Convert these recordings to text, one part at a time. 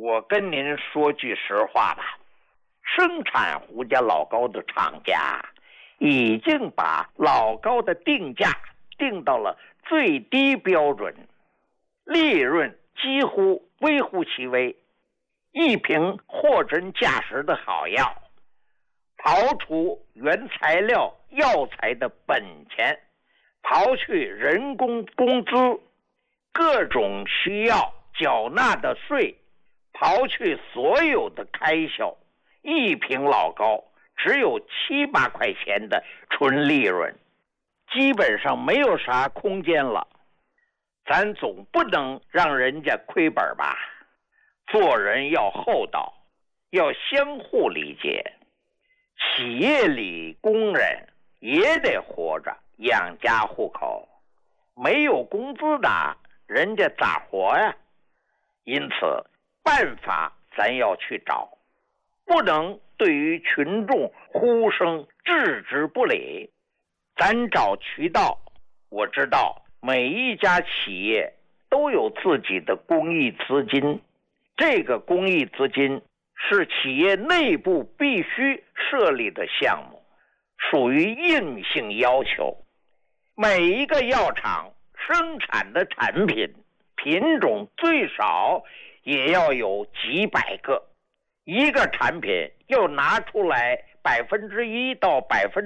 我跟您说句实话吧，生产胡家老高的厂家已经把老高的定价定到了最低标准，利润几乎微乎其微。一瓶货真价实的好药，刨除原材料药材的本钱，刨去人工工资，各种需要缴纳的税，刨去所有的开销，一瓶老高只有7-8块钱的纯利润，基本上没有啥空间了。咱总不能让人家亏本吧？做人要厚道，要相互理解。企业里工人也得活着，养家糊口，没有工资的人家咋活呀？因此办法咱要去找，不能对于群众呼声置之不理。咱找渠道，我知道每一家企业都有自己的公益资金，这个公益资金是企业内部必须设立的项目，属于硬性要求。每一个药厂生产的产品品种最少也要有几百个，一个产品要拿出来1%到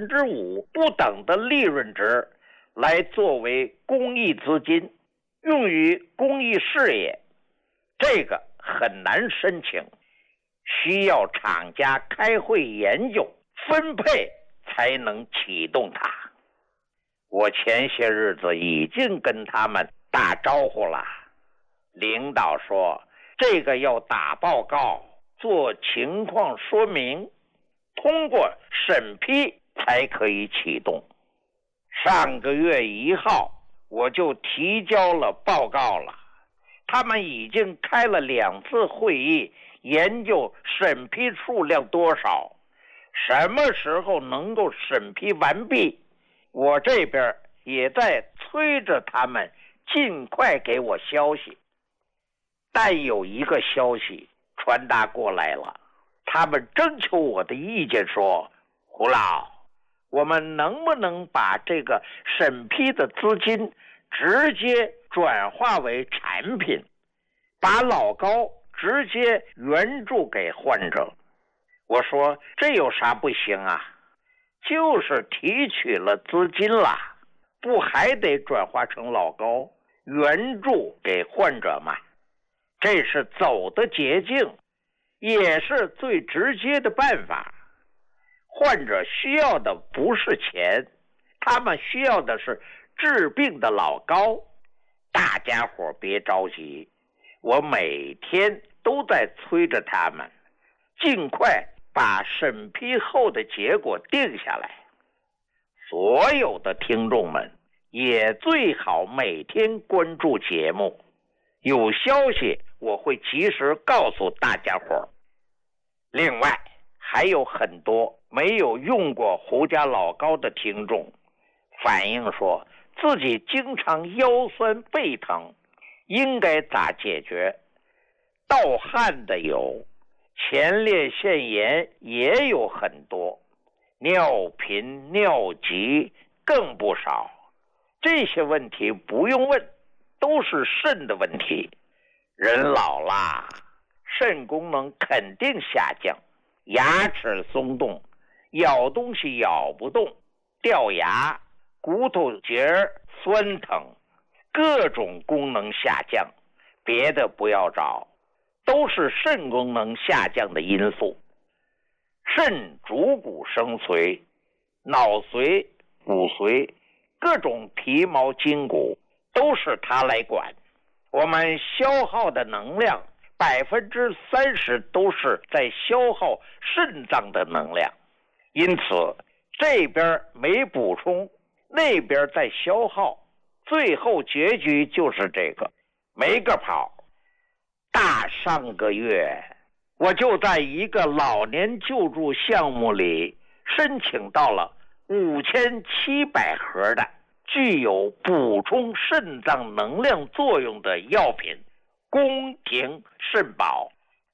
5%不等的利润值来作为公益资金，用于公益事业，这个很难申请，需要厂家开会研究分配才能启动它。我前些日子已经跟他们打招呼了，领导说这个要打报告，做情况说明，通过审批才可以启动。上个月1号我就提交了报告了，他们已经开了2次会议，研究审批数量多少，什么时候能够审批完毕。我这边也在催着他们尽快给我消息。但有一个消息传达过来了，他们征求我的意见说，胡老，我们能不能把这个审批的资金直接转化为产品，把老高直接援助给患者？我说这有啥不行啊？就是提取了资金了，不还得转化成老高援助给患者吗？这是走的捷径，也是最直接的办法。患者需要的不是钱，他们需要的是治病的老高。大家伙别着急，我每天都在催着他们尽快把审批后的结果定下来。所有的听众们也最好每天关注节目，有消息我会及时告诉大家伙。另外还有很多没有用过胡家老高的听众反映说自己经常腰酸背疼，应该咋解决？盗汗的有，前列腺炎也有很多，尿频尿急更不少。这些问题不用问，都是肾的问题。人老啦，肾功能肯定下降，牙齿松动，咬东西咬不动，掉牙，骨头节酸疼，各种功能下降，别的不要找，都是肾功能下降的因素。肾主骨生髓，脑髓、骨髓，各种皮毛筋骨都是它来管。我们消耗的能量30%都是在消耗肾脏的能量，因此这边没补充，那边在消耗，最后结局就是这个，没个跑。上个月我就在一个老年救助项目里申请到了5700盒的具有补充肾脏能量作用的药品，宫廷肾宝，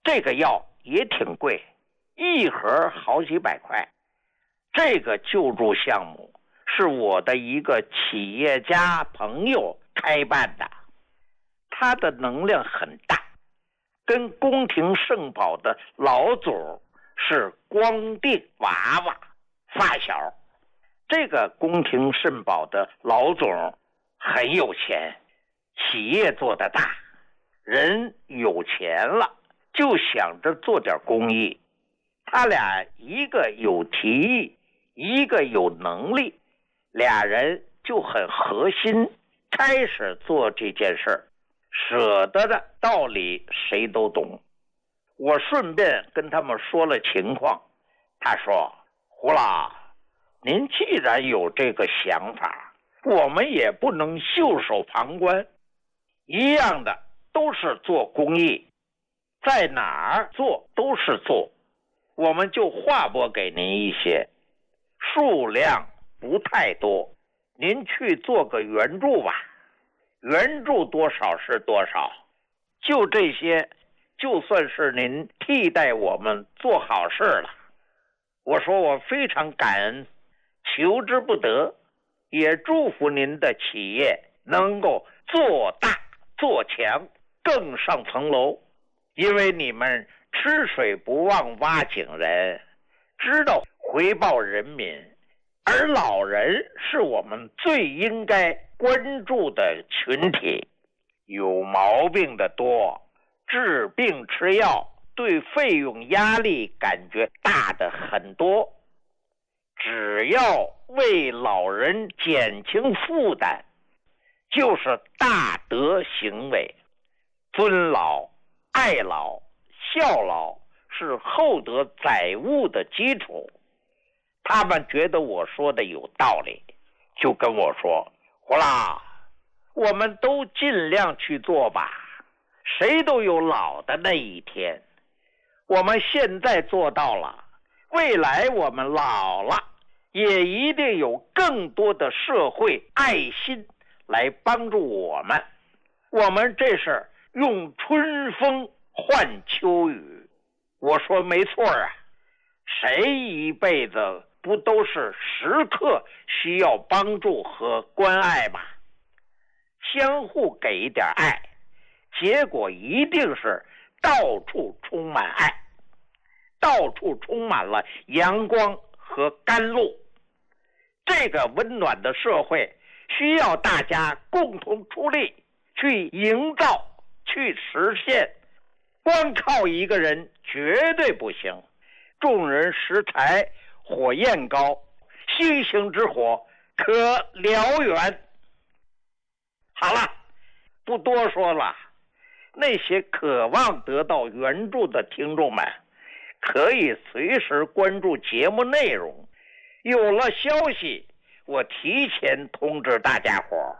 这个药也挺贵，一盒好几百块。这个救助项目是我的一个企业家朋友开办的，他的能量很大，跟宫廷圣保的老祖是光腚娃娃发小。这个宫廷圣保的老总很有钱，企业做得大，人有钱了就想着做点公益。他俩一个有提议，一个有能力，俩人就很合心，开始做这件事儿。舍得的道理谁都懂。我顺便跟他们说了情况，他说：胡老，您既然有这个想法，我们也不能袖手旁观，一样的都是做公益，在哪儿做都是做，我们就划拨给您一些，数量不太多，您去做个援助吧，援助多少是多少，就这些，就算是您替代我们做好事了。我说我非常感恩，求之不得，也祝福您的企业能够做大做强，更上层楼。因为你们吃水不忘挖井人，知道回报人民，而老人是我们最应该关注的群体。有毛病的多，治病吃药对费用压力感觉大的很多，只要为老人减轻负担，就是大德行为。尊老、爱老、孝老是厚德载物的基础。他们觉得我说的有道理，就跟我说：胡老，我们都尽量去做吧，谁都有老的那一天。我们现在做到了，未来我们老了，也一定有更多的社会爱心来帮助我们。我们这是用春风换秋雨。我说没错啊，谁一辈子不都是时刻需要帮助和关爱吗？相互给一点爱，结果一定是到处充满爱，到处充满了阳光和甘露。这个温暖的社会需要大家共同出力去营造，去实现。光靠一个人绝对不行，众人拾柴火焰高，星星之火可燎原。好了，不多说了，那些渴望得到援助的听众们可以随时关注节目内容，有了消息我提前通知大家伙。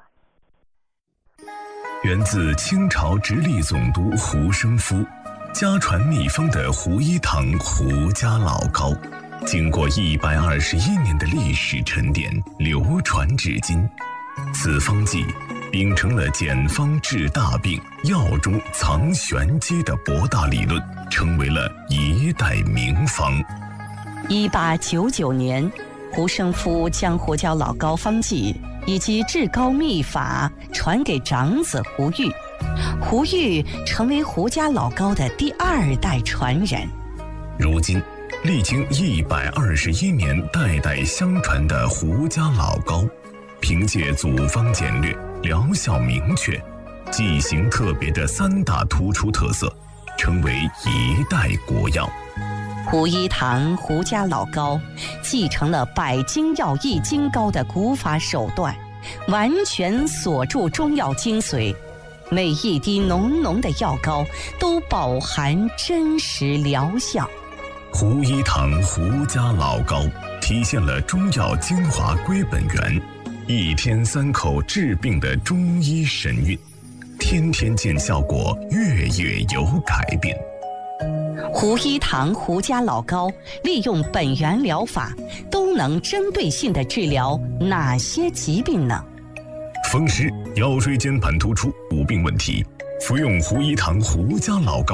源自清朝直隶总督胡生夫，家传秘方的胡一堂胡家老膏，经过121年的历史沉淀，流传至今。此方剂秉承了简方治大病、药中藏玄机的博大理论，成为了一代名方。 1899年，胡生夫将胡椒老膏方剂以及治膏秘法传给长子胡玉，胡玉成为胡家老膏的第2代传人。 如今，历经121年代代相传的胡家老膏，凭借组方简略、疗效明确、剂型特别的3大突出特色，成为一代国药。 胡一堂胡家老膏继承了百金药易筋膏的古法手段，完全锁住中药精髓，每一滴浓浓的药膏都饱含真实疗效。 胡一堂胡家老膏体现了中药精华归本源，1天3口治病的中医神韵，天天见效果，月月有改变。 胡一堂胡家老膏利用本源疗法，都能针对性地治疗哪些疾病呢？风湿、腰椎间盘突出、骨病问题，服用胡一堂胡家老膏